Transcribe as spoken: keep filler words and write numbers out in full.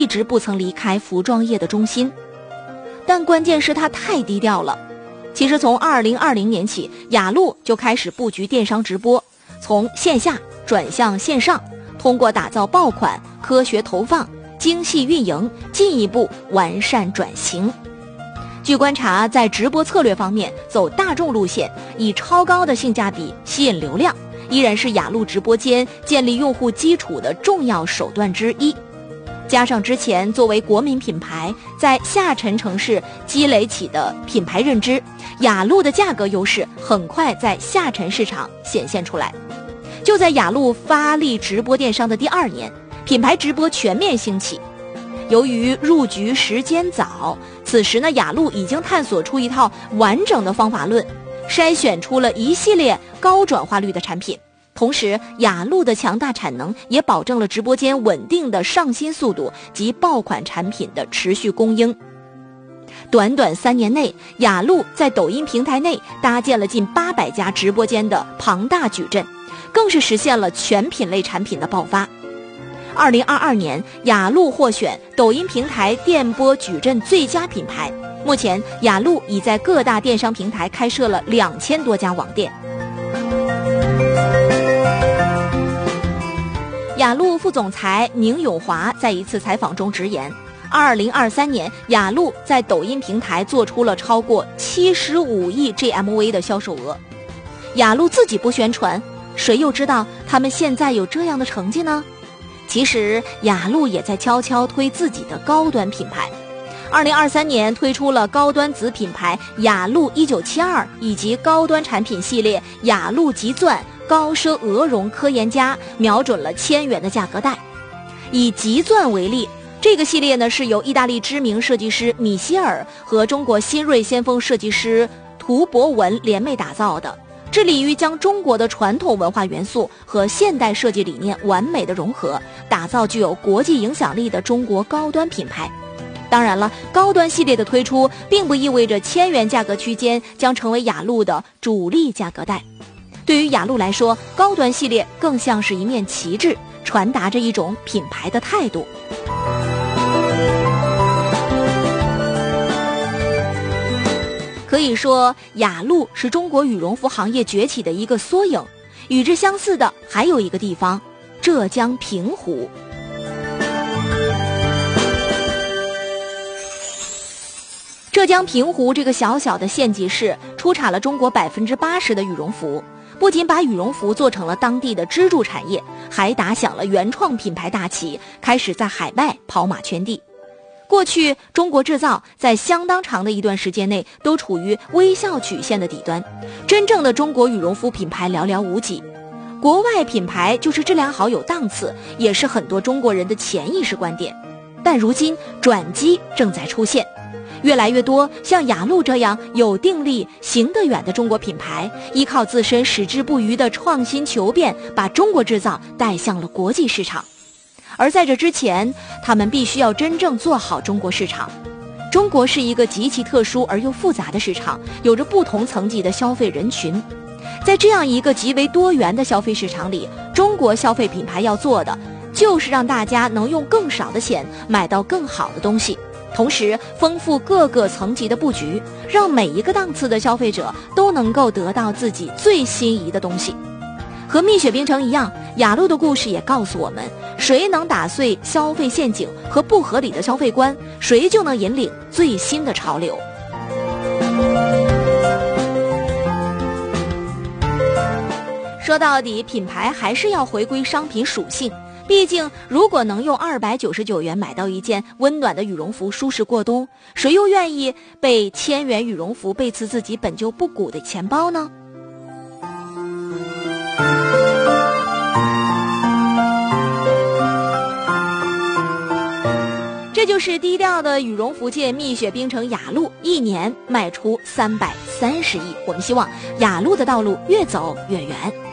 一直不曾离开服装业的中心。但关键是它太低调了。其实从二零二零年起，雅鹿就开始布局电商直播，从线下转向线上，通过打造爆款、科学投放、精细运营，进一步完善转型。据观察，在直播策略方面，走大众路线，以超高的性价比吸引流量，依然是雅鹿直播间建立用户基础的重要手段之一。加上之前作为国民品牌在下沉城市积累起的品牌认知，雅鹿的价格优势很快在下沉市场显现出来。就在雅鹿发力直播电商的第二年，品牌直播全面兴起。由于入局时间早，此时呢，雅鹿已经探索出一套完整的方法论，筛选出了一系列高转化率的产品。同时，雅鹿的强大产能也保证了直播间稳定的上新速度及爆款产品的持续供应。短短三年内，雅鹿在抖音平台内搭建了近八百家直播间的庞大矩阵，更是实现了全品类产品的爆发。二零二二年，雅鹿获选抖音平台电波矩阵最佳品牌。目前，雅鹿已在各大电商平台开设了两千多家网店。雅鹿副总裁宁永华在一次采访中直言，二零二三年，雅鹿在抖音平台做出了超过七十五亿 G M V 的销售额。雅鹿自己不宣传，谁又知道他们现在有这样的成绩呢？其实雅鹿也在悄悄推自己的高端品牌。二零二三年推出了高端子品牌雅鹿一九七二，以及高端产品系列雅鹿极钻高奢鹅绒科研家，瞄准了千元的价格带。以极钻为例，这个系列呢是由意大利知名设计师米歇尔和中国新锐先锋设计师涂博文联袂打造的，致力于将中国的传统文化元素和现代设计理念完美的融合，打造具有国际影响力的中国高端品牌。当然了，高端系列的推出并不意味着千元价格区间将成为雅鹿的主力价格带。对于雅鹿来说，高端系列更像是一面旗帜，传达着一种品牌的态度。可以说，雅鹿是中国羽绒服行业崛起的一个缩影。与之相似的还有一个地方，浙江平湖。浙江平湖这个小小的县级市出产了中国百分之八十的羽绒服，不仅把羽绒服做成了当地的支柱产业，还打响了原创品牌大旗，开始在海外跑马圈地。过去，中国制造在相当长的一段时间内都处于微笑曲线的底端，真正的中国羽绒服品牌寥寥无几。国外品牌就是质量好有档次，也是很多中国人的潜意识观点。但如今转机正在出现，越来越多像雅鹿这样有定力、行得远的中国品牌，依靠自身矢志不渝的创新求变，把中国制造带向了国际市场。而在这之前，他们必须要真正做好中国市场。中国是一个极其特殊而又复杂的市场，有着不同层级的消费人群。在这样一个极为多元的消费市场里，中国消费品牌要做的就是让大家能用更少的钱买到更好的东西，同时丰富各个层级的布局，让每一个档次的消费者都能够得到自己最心仪的东西。和蜜雪冰城一样，雅鹿的故事也告诉我们，谁能打碎消费陷阱和不合理的消费观，谁就能引领最新的潮流。说到底，品牌还是要回归商品属性。毕竟，如果能用二百九十九元买到一件温暖的羽绒服，舒适过冬，谁又愿意被千元羽绒服背刺自己本就不鼓的钱包呢？这就是低调的羽绒服界蜜雪冰城雅鹿，一年卖出三百三十亿。我们希望雅鹿的道路越走越远。